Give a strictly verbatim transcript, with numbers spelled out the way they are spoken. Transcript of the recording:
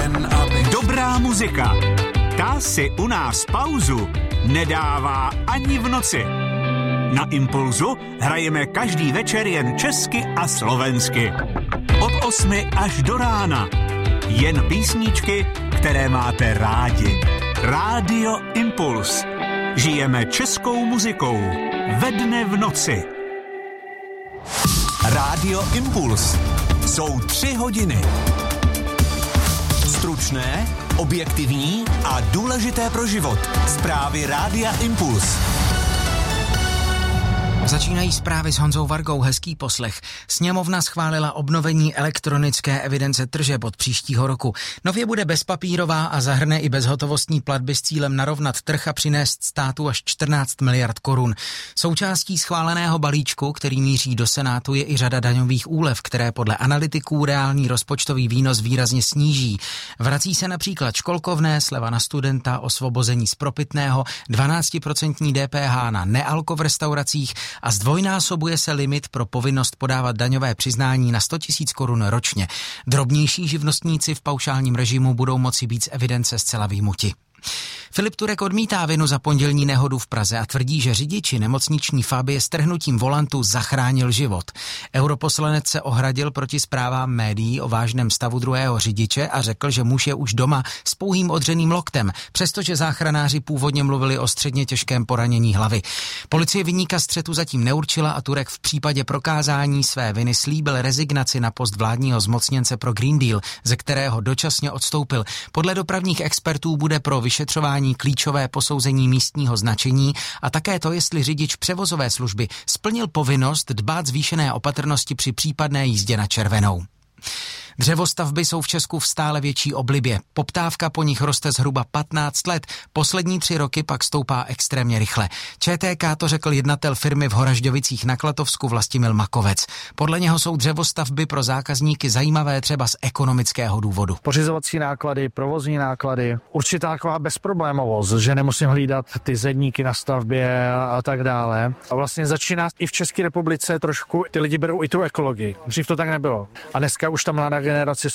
jen aby... Dobrá muzika. Ta si u nás pauzu nedává ani v noci. Na Impulzu hrajeme každý večer jen česky a slovensky. Od osmi až do rána. Jen písničky, které máte rádi. Rádio Impuls. Žijeme českou muzikou. Ve dne v noci. Rádio Impuls. Jsou tři hodiny. Stručné, objektivní a důležité pro život. Zprávy Rádia Impuls. Začínají zprávy s Honzou Vargou, hezký poslech. Sněmovna schválila obnovení elektronické evidence tržeb od příštího roku. Nově bude bezpapírová a zahrne i bezhotovostní platby s cílem narovnat trh a přinést státu až čtrnáct miliard korun. Součástí schváleného balíčku, který míří do Senátu, je i řada daňových úlev, které podle analytiků reálný rozpočtový výnos výrazně sníží. Vrací se například školkovné, sleva na studenta, osvobození z propitného, dvanáctiprocentní D P H na nealko v restauracích a zdvojnásobuje se limit pro povinnost podávat daňové přiznání na sto tisíc korun ročně. Drobnější živnostníci v paušálním režimu budou moci být z evidence zcela vyjmuti. Filip Turek odmítá vinu za pondělní nehodu v Praze a tvrdí, že řidiči nemocniční Fabie strhnutím volantu zachránil život. Europoslanec se ohradil proti zprávám médií o vážném stavu druhého řidiče a řekl, že muž je už doma s pouhým odřeným loktem, přestože záchranáři původně mluvili o středně těžkém poranění hlavy. Policie viníka střetu zatím neurčila a Turek v případě prokázání své viny slíbil rezignaci na post vládního zmocněnce pro Green Deal, ze kterého dočasně odstoupil. Podle dopravních expertů bude pro vyšetřování klíčové posouzení místního značení a také to, jestli řidič převozové služby splnil povinnost dbát zvýšené opatrnosti při případné jízdě na červenou. Dřevostavby jsou v Česku v stále větší oblibě. Poptávka po nich roste zhruba patnáct let, poslední tři roky pak stoupá extrémně rychle. Č T K to řekl jednatel firmy v Horažďovicích na Klatovsku Vlastimil Makovec. Podle něho jsou dřevostavby pro zákazníky zajímavé třeba z ekonomického důvodu. Pořizovací náklady, provozní náklady, určitá taková bezproblémovost, že nemusím hlídat ty zedníky na stavbě a tak dále. A vlastně začíná i v České republice trošku, ty lidi berou i tu ekologii. Dřív to tak nebylo. A dneska už ta mladá generace